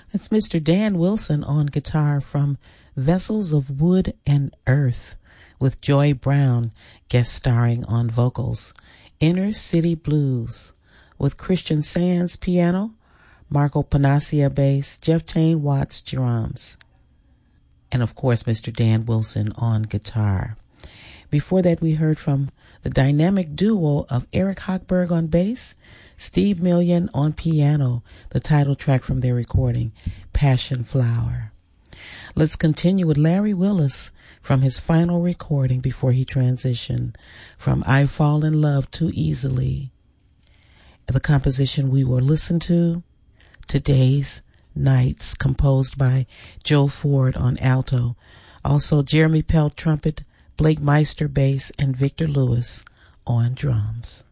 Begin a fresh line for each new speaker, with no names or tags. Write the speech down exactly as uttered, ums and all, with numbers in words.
That's Mister Dan Wilson on guitar from Vessels of Wood and Earth, with Joy Brown guest starring on vocals. Inner City Blues with Christian Sands piano, Marco Panacea bass, Jeff Tane Watts drums, and of course Mister Dan Wilson on guitar. Before that, we heard from the dynamic duo of Eric Hochberg on bass, Steve Million on piano, the title track from their recording, Passion Flower. Let's continue with Larry Willis from his final recording before he transitioned from I Fall in Love Too Easily. The composition we will listen to, Today's Nights, composed by Joe Ford on alto. Also Jeremy Pelt trumpet, Blake Meister bass, and Victor Lewis on drums.